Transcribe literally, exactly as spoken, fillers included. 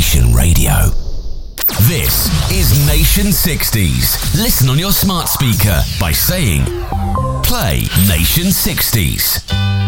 Nation Radio. This is Nation sixties. Listen on your smart speaker by saying, play Nation sixties.